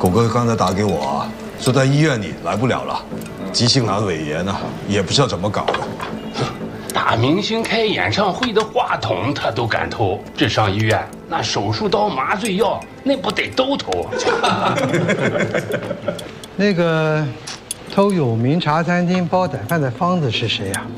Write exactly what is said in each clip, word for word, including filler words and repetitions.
哥刚才打给我，说在医院里来不了了，急性阑尾炎啊，也不知道怎么搞的。 大明星开演唱会的话筒他都敢偷，这上医院那手术刀、麻醉药那不得都偷？ 那个偷有名茶餐厅煲仔饭的方子是谁呀？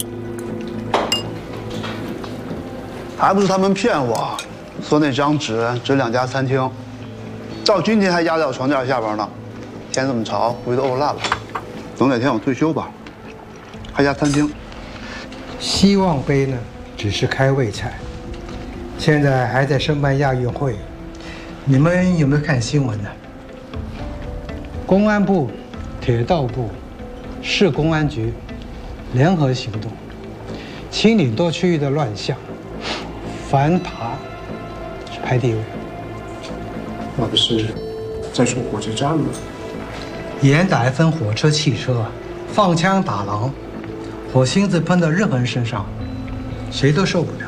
还不是他们骗我，说那张纸指两家餐厅，到今天还压在我床垫下边呢。天这么潮，估计都沤烂了。等哪天我退休吧，开家餐厅。 希望杯呢，只是开胃菜，现在还在申办亚运会。你们有没有看新闻呢？公安部、铁道部、市公安局联合行动，清理多区域的乱象，反扒排第一位。 那不是在说火车站吗？ 严打一分火车、汽车，放枪打狼，火星子喷到任何人身上，谁都受不了。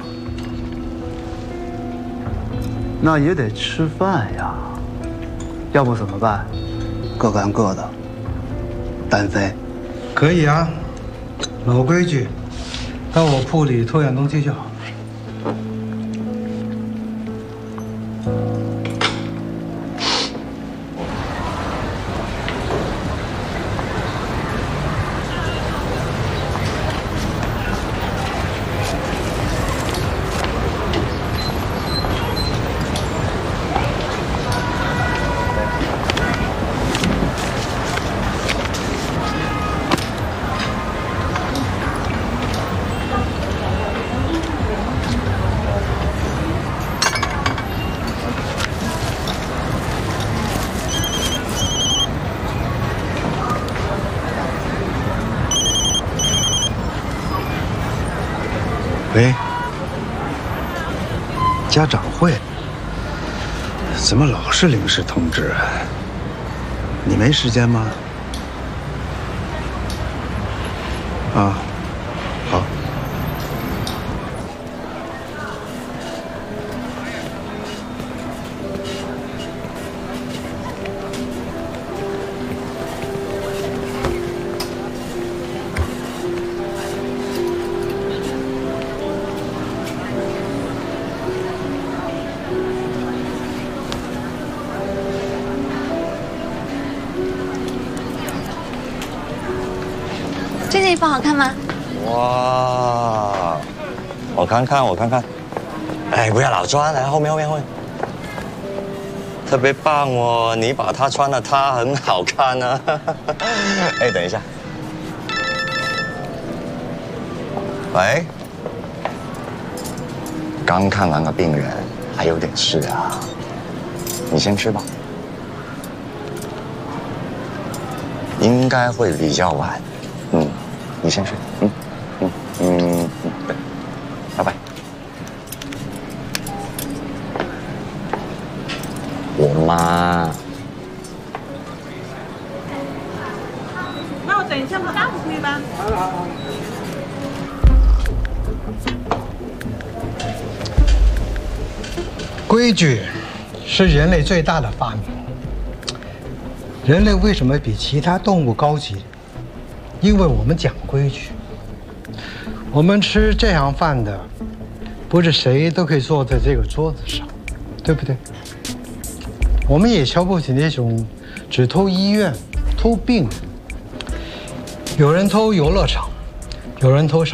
那也得吃饭呀，要不怎么办？各干各的，单飞。 可以啊，老规矩，到我铺里偷点东西就好。 喂，家长会？怎么老是临时通知啊？你没时间吗？啊，好。 这件衣服好看吗？ 哇，我看看，我看看。哎，不要老穿，来后面后面后面。特别棒哦，你把它穿了，它很好看啊。哎，等一下。喂，刚看完个病人，还有点事啊。你先吃吧。应该会比较晚。嗯。你先睡，嗯嗯嗯嗯，对，拜拜。我妈。 那我等一下，我大夫可以吗？好好好。 规矩是人类最大的发明。人类为什么比其他动物高级？因为我们讲规矩，我们吃这行饭的，不是谁都可以坐在这个桌子上，对不对？我们也瞧不起那种只偷医院、偷病人。有人偷游乐场，有人偷上。